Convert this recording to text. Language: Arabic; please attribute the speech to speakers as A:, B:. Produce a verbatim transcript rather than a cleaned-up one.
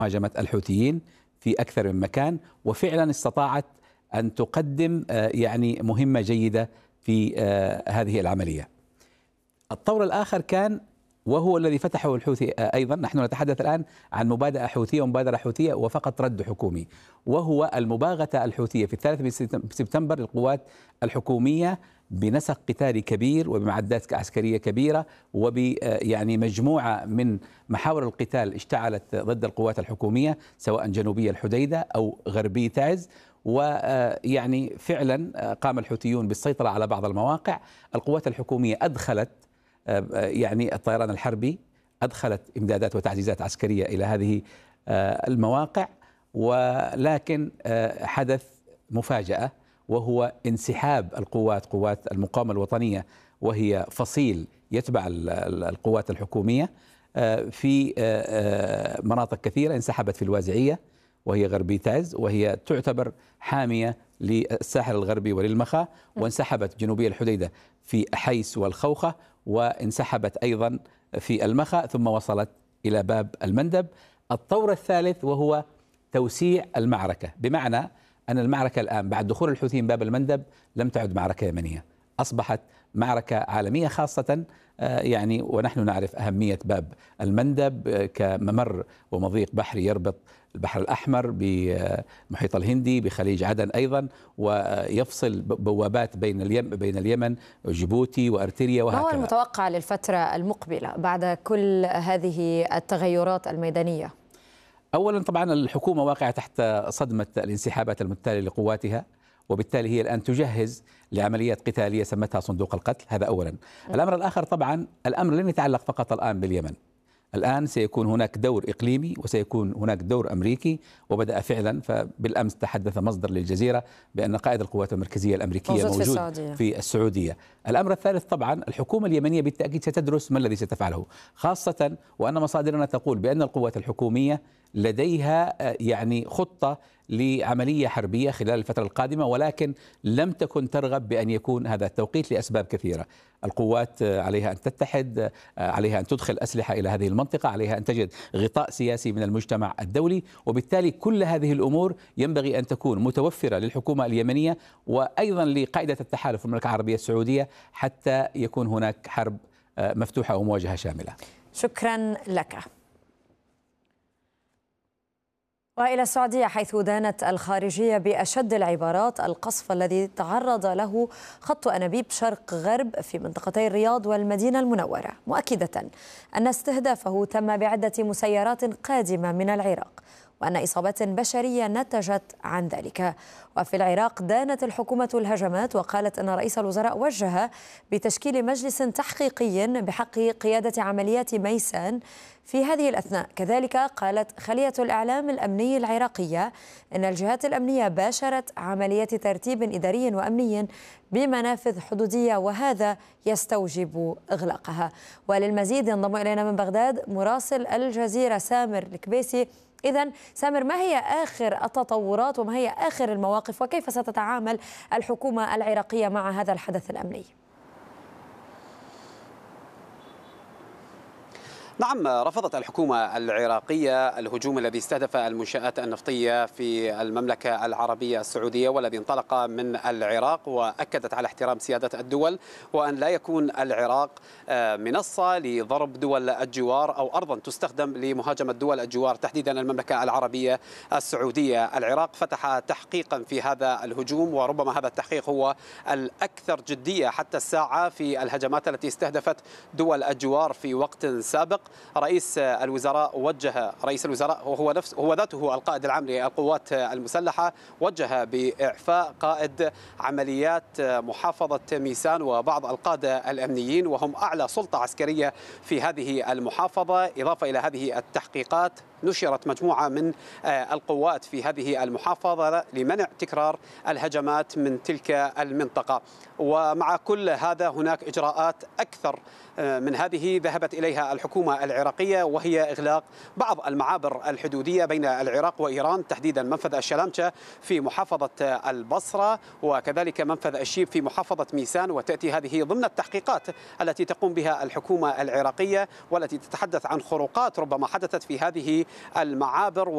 A: مهاجمة الحوثيين في أكثر من مكان، وفعلا استطاعت أن تقدم يعني مهمة جيدة في هذه العملية. الطور الآخر كان وهو الذي فتحه الحوثي أيضا. نحن نتحدث الآن عن مبادرة حوثية ومبادرة حوثية وفقط رد حكومي، وهو المباغتة الحوثية في الثالث من سبتمبر للقوات الحكومية بنسق قتالي كبير وبمعدات عسكرية كبيرة وب يعني مجموعة من محاور القتال اشتعلت ضد القوات الحكومية سواء جنوبي الحديدة أو غربي تعز، ويعني فعلا قام الحوثيون بالسيطرة على بعض المواقع. القوات الحكومية أدخلت يعني الطيران الحربي، أدخلت إمدادات وتعزيزات عسكرية إلى هذه المواقع، ولكن حدث مفاجأة وهو انسحاب القوات قوات المقاومة الوطنية وهي فصيل يتبع القوات الحكومية في مناطق كثيرة. انسحبت في الوازعية وهي غربي تعز وهي تعتبر حامية للساحل الغربي وللمخا، وانسحبت جنوبي الحديدة في حيس والخوخة، وانسحبت أيضا في المخا، ثم وصلت إلى باب المندب. الطور الثالث وهو توسيع المعركة، بمعنى أن المعركة الآن بعد دخول الحوثيين باب المندب لم تعد معركة يمنية، أصبحت معركة عالمية، خاصة يعني ونحن نعرف أهمية باب المندب كممر ومضيق بحري يربط البحر الأحمر بمحيط الهندي بخليج عدن أيضا، ويفصل بوابات بين اليمن بين اليمن وجيبوتي وأرتريا وهكذا.
B: ما هو المتوقع للفترة المقبلة بعد كل هذه التغيرات الميدانية؟
A: أولا طبعا الحكومة واقعة تحت صدمة الانسحابات المتتالية لقواتها، وبالتالي هي الآن تجهز لعمليات قتالية سمتها صندوق القتل. هذا أولا. الأمر الآخر طبعا الأمر لن يتعلق فقط الآن باليمن، الآن سيكون هناك دور إقليمي وسيكون هناك دور أمريكي، وبدأ فعلا. فبالأمس تحدث مصدر للجزيرة بأن قائد القوات المركزية الأمريكية موجود, موجود في السعودية. في السعودية. الأمر الثالث طبعا الحكومة اليمنية بالتأكيد ستدرس ما الذي ستفعله، خاصة وأن مصادرنا تقول بأن القوات الحكومية لديها يعني خطة لعملية حربية خلال الفترة القادمة، ولكن لم تكن ترغب بأن يكون هذا التوقيت لأسباب كثيرة. القوات عليها أن تتحد، عليها أن تدخل أسلحة إلى هذه المنطقة، عليها أن تجد غطاء سياسي من المجتمع الدولي، وبالتالي كل هذه الأمور ينبغي أن تكون متوفرة للحكومة اليمنية وأيضا لقاعدة التحالف المملكة العربية السعودية حتى يكون هناك حرب مفتوحة ومواجهة شاملة.
B: شكرا لك. وإلى السعودية، حيث دانت الخارجية بأشد العبارات القصف الذي تعرض له خط أنابيب شرق غرب في منطقتي الرياض والمدينة المنورة، مؤكدة أن استهدافه تم بعدة مسيرات قادمة من العراق، وأن إصابات بشرية نتجت عن ذلك. وفي العراق دانت الحكومة الهجمات وقالت أن رئيس الوزراء وجه بتشكيل مجلس تحقيقي بحق قيادة عمليات ميسان في هذه الأثناء. كذلك قالت خلية الإعلام الأمني العراقية أن الجهات الأمنية باشرت عمليات ترتيب إداري وأمني بمنافذ حدودية، وهذا يستوجب إغلاقها. وللمزيد ينضم إلينا من بغداد مراسل الجزيرة سامر الكبيسي. إذن سامر، ما هي آخر التطورات وما هي آخر المواقف وكيف ستتعامل الحكومة العراقية مع هذا الحدث الأمني؟
C: نعم، رفضت الحكومة العراقية الهجوم الذي استهدف المنشآت النفطية في المملكة العربية السعودية والذي انطلق من العراق، وأكدت على احترام سيادة الدول وأن لا يكون العراق منصة لضرب دول الجوار أو أرضا تستخدم لمهاجمة دول الجوار، تحديدا المملكة العربية السعودية. العراق فتح تحقيقا في هذا الهجوم، وربما هذا التحقيق هو الأكثر جدية حتى الساعة في الهجمات التي استهدفت دول الجوار في وقت سابق. رئيس الوزراء وجه رئيس الوزراء وهو نفسه هو ذاته القائد العام للقوات المسلحة وجه بإعفاء قائد عمليات محافظة ميسان وبعض القادة الأمنيين وهم أعلى سلطة عسكرية في هذه المحافظة. إضافة إلى هذه التحقيقات نشرت مجموعة من القوات في هذه المحافظة لمنع تكرار الهجمات من تلك المنطقة. ومع كل هذا هناك إجراءات أكثر من هذه ذهبت إليها الحكومة العراقية، وهي إغلاق بعض المعابر الحدودية بين العراق وإيران، تحديدا منفذ الشلامشة في محافظة البصرة وكذلك منفذ الشيب في محافظة ميسان. وتأتي هذه ضمن التحقيقات التي تقوم بها الحكومة العراقية والتي تتحدث عن خروقات ربما حدثت في هذه المعابر.